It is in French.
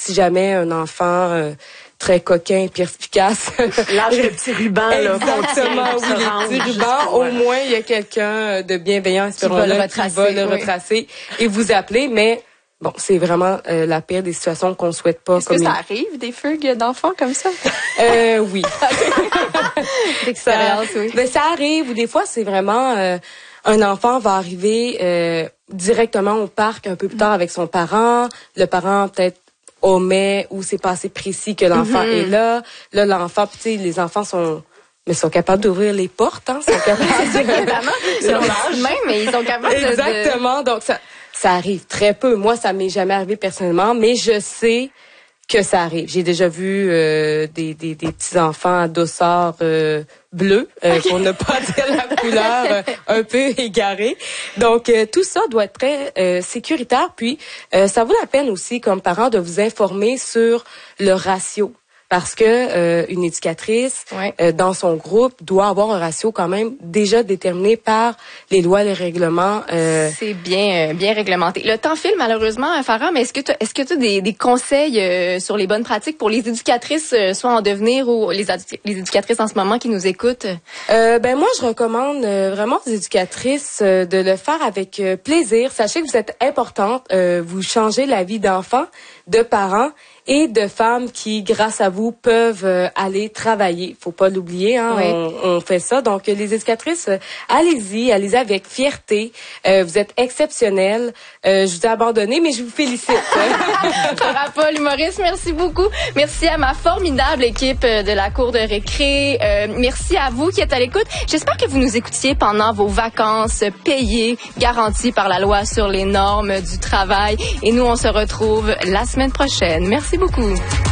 si jamais un enfant très coquin et perspicace. Lâche le petit ruban, là. Exactement, oui, le petit ruban. Au moins, il y a quelqu'un de bienveillant, espérons-le, qui va le retracer et vous appeler, mais bon, c'est vraiment la pire des situations qu'on souhaite pas. Est-ce que ça arrive, des fugues d'enfants comme ça? Oui. D'expérience, oui. Mais ça arrive, ou des fois, c'est vraiment... un enfant va arriver directement au parc un peu plus tard avec son parent. Le parent peut-être omet ou c'est pas assez précis que l'enfant est là. Là, l'enfant, tu sais, les enfants sont capables d'ouvrir les portes, hein, sont capables Ils sont même, mais ils sont capables Exactement. Donc ça arrive très peu. Moi, ça m'est jamais arrivé personnellement, mais je sais que ça arrive. J'ai déjà vu des petits enfants à dossard bleu, pour ne pas dire la couleur, un peu égarée. Donc tout ça doit être très sécuritaire. Puis ça vaut la peine aussi, comme parent, de vous informer sur le ratio. Parce que une éducatrice dans son groupe doit avoir un ratio quand même déjà déterminé par les lois et les règlements. C'est bien réglementé. Le temps file malheureusement, Farah, mais est-ce que tu as des conseils sur les bonnes pratiques pour les éducatrices, soit en devenir ou les éducatrices en ce moment qui nous écoutent? Moi, je recommande vraiment aux éducatrices de le faire avec plaisir. Sachez que vous êtes importante, vous changez la vie d'enfants, de parents et de femmes qui, grâce à vous, peuvent aller travailler. Faut pas l'oublier, hein. Oui. On fait ça. Donc, les éducatrices, allez-y avec fierté. Vous êtes exceptionnelles. Je vous ai abandonné, mais je vous félicite. Farah Paul, humoriste, merci beaucoup. Merci à ma formidable équipe de la cour de récré. Merci à vous qui êtes à l'écoute. J'espère que vous nous écoutiez pendant vos vacances payées, garanties par la loi sur les normes du travail. Et nous, on se retrouve la semaine prochaine. Merci beaucoup.